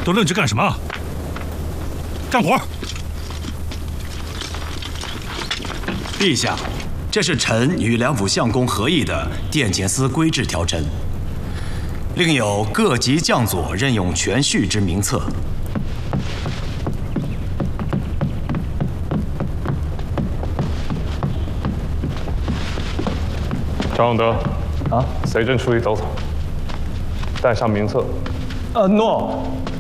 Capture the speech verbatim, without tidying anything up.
都愣着干什么？干活！ 陛下，这是臣与两府相公合议的殿前司规制条陈，另有各级将佐任用全序之名册。 张永德， 啊， 随朕出去走走，带上名册。 呃，诺。